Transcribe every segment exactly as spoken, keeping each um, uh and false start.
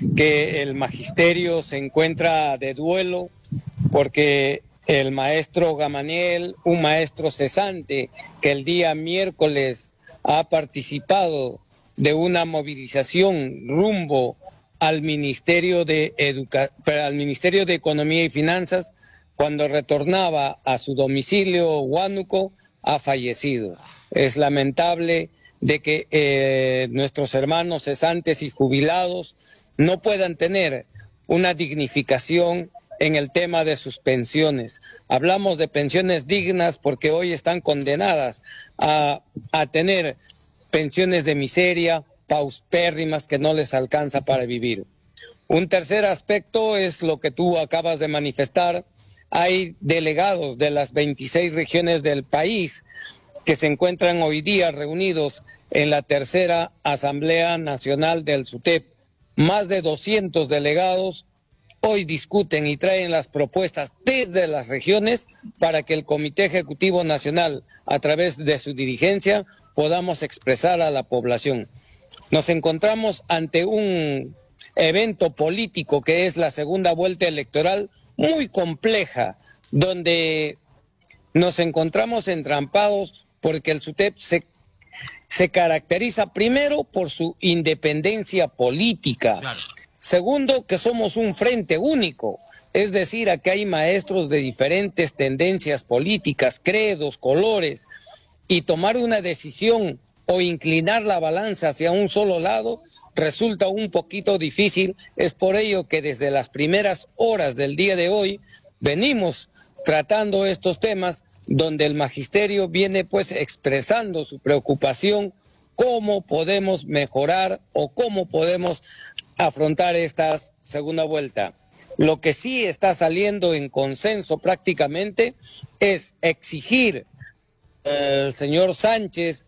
que el magisterio se encuentra de duelo porque el maestro Gamaniel, un maestro cesante que el día miércoles ha participado de una movilización rumbo al Ministerio de Educa- al Ministerio de Economía y Finanzas, cuando retornaba a su domicilio Huánuco, ha fallecido. Es lamentable de que eh, nuestros hermanos cesantes y jubilados no puedan tener una dignificación en el tema de sus pensiones. Hablamos de pensiones dignas porque hoy están condenadas a, a tener pensiones de miseria, paupérrimas que no les alcanza para vivir. Un tercer aspecto es lo que tú acabas de manifestar. Hay delegados de las veintiséis regiones del país que se encuentran hoy día reunidos en la tercera Asamblea Nacional del SUTEP. Más de doscientos delegados hoy discuten y traen las propuestas desde las regiones para que el Comité Ejecutivo Nacional, a través de su dirigencia, podamos expresar a la población. Nos encontramos ante un evento político que es la segunda vuelta electoral muy compleja, donde nos encontramos entrampados porque el SUTEP se, se caracteriza primero por su independencia política. Claro. Segundo, que somos un frente único, es decir, aquí hay maestros de diferentes tendencias políticas, credos, colores, y tomar una decisión o inclinar la balanza hacia un solo lado resulta un poquito difícil. Es por ello que desde las primeras horas del día de hoy venimos tratando estos temas donde el magisterio viene pues expresando su preocupación, cómo podemos mejorar o cómo podemos afrontar esta segunda vuelta. Lo que sí está saliendo en consenso prácticamente es exigir al señor Sánchez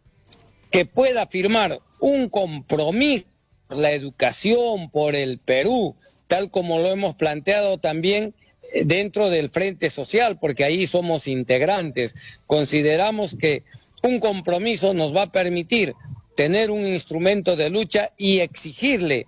que pueda firmar un compromiso por la educación, por el Perú, tal como lo hemos planteado también dentro del Frente Social, porque ahí somos integrantes. Consideramos que un compromiso nos va a permitir tener un instrumento de lucha y exigirle,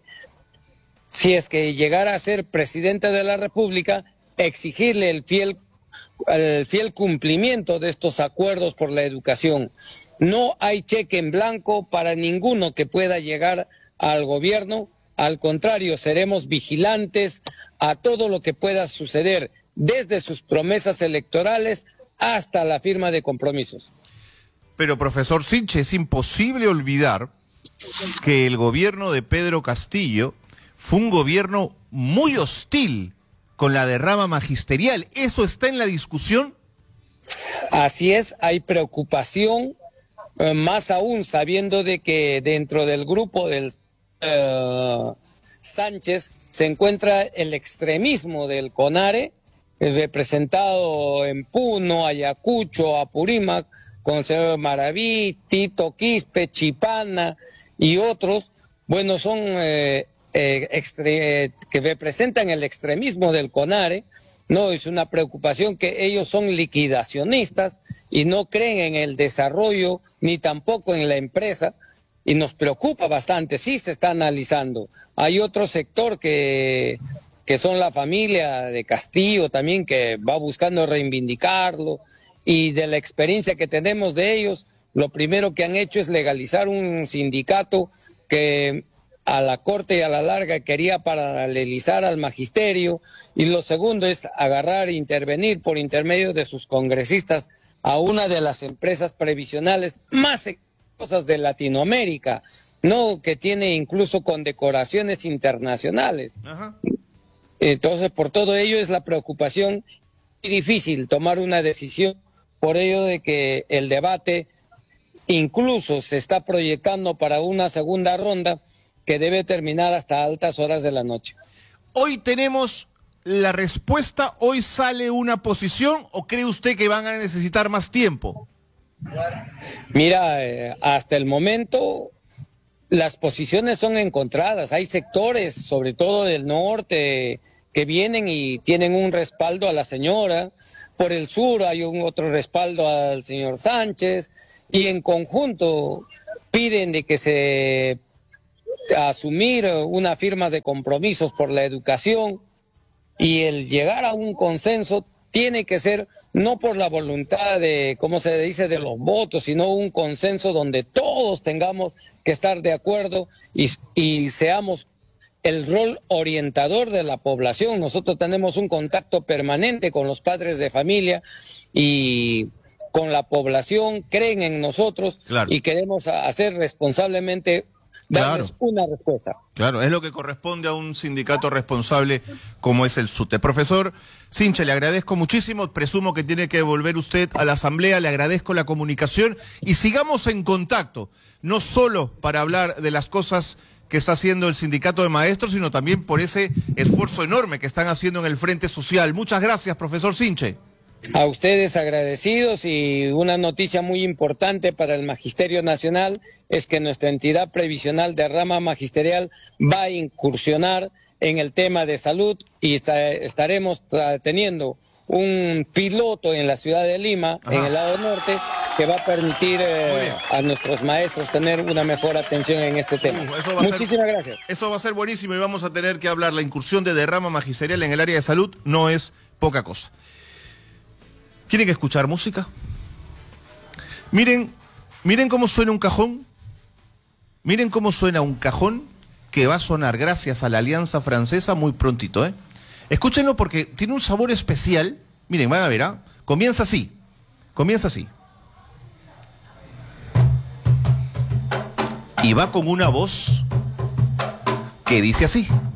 si es que llegara a ser presidente de la República, exigirle el fiel, el fiel cumplimiento de estos acuerdos por la educación. No hay cheque en blanco para ninguno que pueda llegar al gobierno. Al contrario, seremos vigilantes a todo lo que pueda suceder, desde sus promesas electorales hasta la firma de compromisos. Pero, profesor Sinche, es imposible olvidar que el gobierno de Pedro Castillo fue un gobierno muy hostil con la derrama magisterial. ¿Eso está en la discusión? Así es, hay preocupación, eh, más aún sabiendo de que dentro del grupo del Uh, Sánchez se encuentra el extremismo del CONARE, representado en Puno, Ayacucho, Apurímac, con el señor Maraví, Tito Quispe, Chipana y otros. Bueno, son eh, eh, extre eh, que representan el extremismo del CONARE. No, es una preocupación que ellos son liquidacionistas y no creen en el desarrollo ni tampoco en la empresa. Y nos preocupa bastante, sí se está analizando. Hay otro sector que, que son la familia de Castillo también, que va buscando reivindicarlo, y de la experiencia que tenemos de ellos, lo primero que han hecho es legalizar un sindicato que a la corte y a la larga quería paralelizar al magisterio, y lo segundo es agarrar e intervenir por intermedio de sus congresistas a una de las empresas previsionales más cosas de Latinoamérica, no, que tiene incluso condecoraciones internacionales. Ajá. Entonces, por todo ello es la preocupación y difícil tomar una decisión, por ello de que el debate incluso se está proyectando para una segunda ronda que debe terminar hasta altas horas de la noche. Hoy tenemos la respuesta, hoy sale una posición, ¿o cree usted que van a necesitar más tiempo? Mira, eh, hasta el momento las posiciones son encontradas. Hay sectores, sobre todo del norte, que vienen y tienen un respaldo a la señora. Por el sur hay un otro respaldo al señor Sánchez, y en conjunto piden de que se asumir una firma de compromisos por la educación, y el llegar a un consenso tiene que ser no por la voluntad de, ¿cómo se dice?, de los votos, sino un consenso donde todos tengamos que estar de acuerdo y, y seamos el rol orientador de la población. Nosotros tenemos un contacto permanente con los padres de familia y con la población, creen en nosotros, claro, y queremos hacer responsablemente darles claro. una respuesta. Claro, es lo que corresponde a un sindicato responsable como es el SUTE. Profesor Sinche, le agradezco muchísimo, presumo que tiene que volver usted a la asamblea, le agradezco la comunicación y sigamos en contacto, no solo para hablar de las cosas que está haciendo el sindicato de maestros, sino también por ese esfuerzo enorme que están haciendo en el Frente Social. Muchas gracias, profesor Sinche. A ustedes agradecidos, y una noticia muy importante para el Magisterio Nacional es que nuestra entidad previsional de rama magisterial va a incursionar en el tema de salud y estaremos teniendo un piloto en la ciudad de Lima, Ajá. en el lado norte, que va a permitir eh, a nuestros maestros tener una mejor atención en este tema. Uh, Muchísimas ser, gracias. Eso va a ser buenísimo y vamos a tener que hablar. La incursión de derrama magisterial en el área de salud no es poca cosa. ¿Quieren escuchar música? Miren, miren cómo suena un cajón. Miren cómo suena un cajón que va a sonar gracias a la Alianza Francesa muy prontito, ¿eh? Escúchenlo porque tiene un sabor especial. Miren, van a ver, ¿ah? ¿eh? Comienza así. Comienza así. Y va con una voz que dice así.